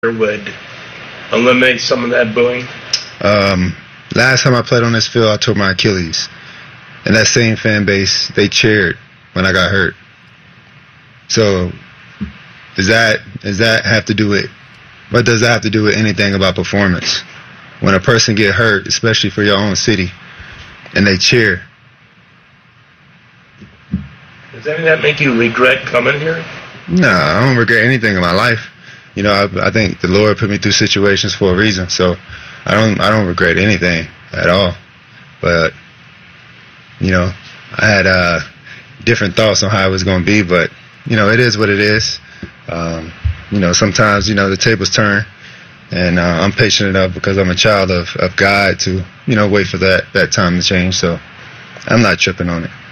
would eliminate some of that booing? Last time I played on this field, I tore my Achilles. And that same fan base, they cheered when I got hurt. So does that have to do with, what does that have to do with anything about performance? When a person get hurt, especially for your own city, and they cheer. Does any of that make you regret coming here? No, I don't regret anything in my life. You know, I think the Lord put me through situations for a reason, so I don't regret anything at all. But, you know, I had different thoughts on how it was going to be, but, you know, it is what it is. You know, sometimes, you know, the tables turn, and I'm patient enough because I'm a child of God to, you know, wait for that time to change. So I'm not tripping on it.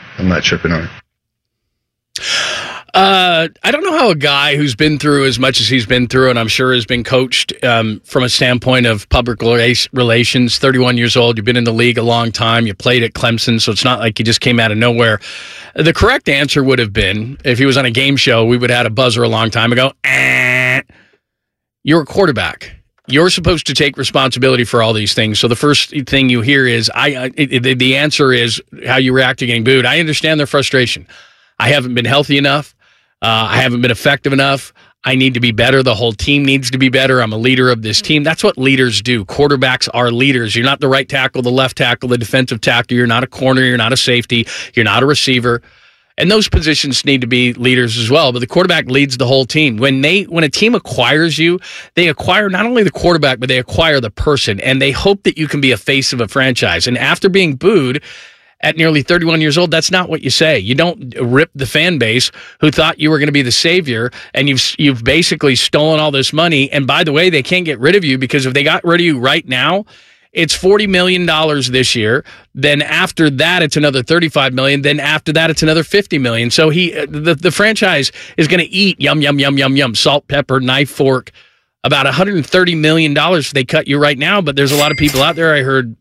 I don't know how a guy who's been through as much as he's been through, and I'm sure has been coached from a standpoint of public relations, 31 years old, you've been in the league a long time, you played at Clemson, so it's not like you just came out of nowhere. The correct answer would have been, if he was on a game show, we would have had a buzzer a long time ago. You're a quarterback. You're supposed to take responsibility for all these things. So the first thing you hear is, the answer is how you react to getting booed. I understand their frustration. I haven't been healthy enough. I haven't been effective enough. I need to be better. The whole team needs to be better. I'm a leader of this team. That's what leaders do. Quarterbacks are leaders. You're not the right tackle, the left tackle, the defensive tackle. You're not a corner. You're not a safety. You're not a receiver. And those positions need to be leaders as well. But the quarterback leads the whole team. When a team acquires you, they acquire not only the quarterback, but they acquire the person. And they hope that you can be a face of a franchise. And after being booed at nearly 31 years old, that's not what you say. You don't rip the fan base who thought you were going to be the savior, and you've basically stolen all this money. And by the way, they can't get rid of you, because if they got rid of you right now, it's $40 million this year. Then after that, it's another $35 million. Then after that, it's another $50 million. So the franchise is going to eat yum, salt, pepper, knife, fork, about $130 million if they cut you right now. But there's a lot of people out there. I heard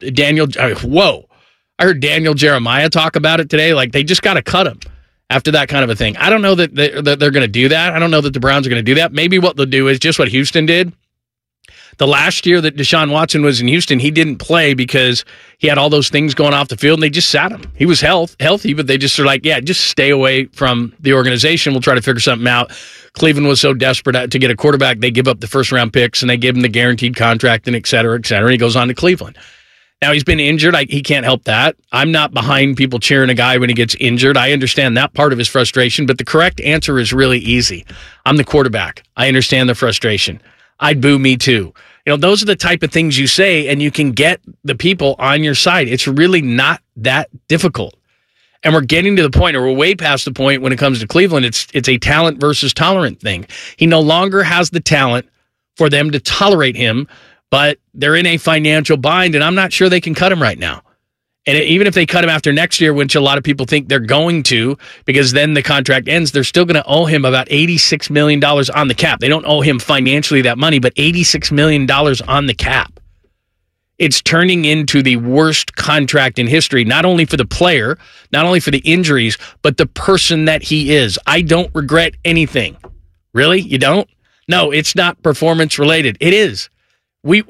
I heard Daniel Jeremiah talk about it today. Like, they just got to cut him after that kind of a thing. I don't know that they're going to do that. I don't know that the Browns are going to do that. Maybe what they'll do is just what Houston did. The last year that Deshaun Watson was in Houston, he didn't play because he had all those things going off the field, and they just sat him. He was healthy, but they just are like, yeah, just stay away from the organization. We'll try to figure something out. Cleveland was so desperate to get a quarterback, they give up the first-round picks, and they give him the guaranteed contract, and et cetera, and he goes on to Cleveland. Now, he's been injured. He can't help that. I'm not behind people cheering a guy when he gets injured. I understand that part of his frustration, but the correct answer is really easy. I'm the quarterback. I understand the frustration. I'd boo me too. You know, those are the type of things you say, and you can get the people on your side. It's really not that difficult. And we're getting to the point, or we're way past the point when it comes to Cleveland. It's a talent versus tolerant thing. He no longer has the talent for them to tolerate him, but they're in a financial bind, and I'm not sure they can cut him right now. And even if they cut him after next year, which a lot of people think they're going to, because then the contract ends, they're still going to owe him about $86 million on the cap. They don't owe him financially that money, but $86 million on the cap. It's turning into the worst contract in history, not only for the player, not only for the injuries, but the person that he is. I don't regret anything. Really? You don't? No, it's not performance related. It is. We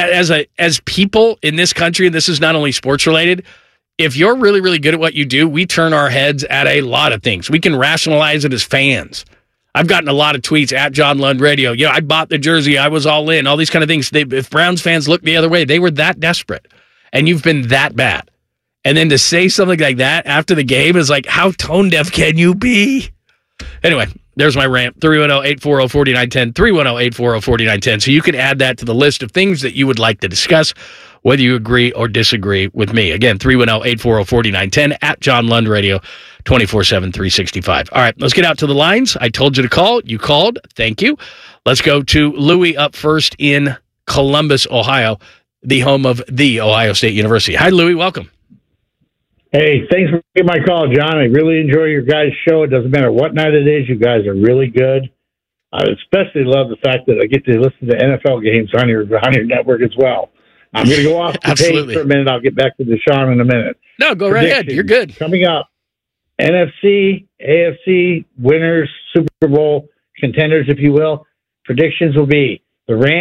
as people in this country, and this is not only sports related, if you're really, really good at what you do, we turn our heads at a lot of things. We can rationalize it as fans. I've gotten a lot of tweets at John Lund Radio. You know, I bought the jersey. I was all in. All these kind of things. If Browns fans look the other way, they were that desperate. And you've been that bad. And then to say something like that after the game is like, how tone deaf can you be? Anyway, there's my rant. 310-840-4910. 310-840-4910. So you can add that to the list of things that you would like to discuss, whether you agree or disagree with me. Again, 310-840-4910 at John Lund Radio, 24/7, 365. All right, let's get out to the lines. I told you to call. You called. Thank you. Let's go to Louis up first in Columbus, Ohio, the home of the Ohio State University. Hi, Louis. Welcome. Hey, thanks for taking my call, John. I really enjoy your guys' show. It doesn't matter what night it is. You guys are really good. I especially love the fact that I get to listen to NFL games on your network as well. I'm going to go off the page for a minute. I'll get back to Deshaun in a minute. No, go right ahead. You're good. Coming up, NFC, AFC winners, Super Bowl contenders, if you will. Predictions will be the Rams.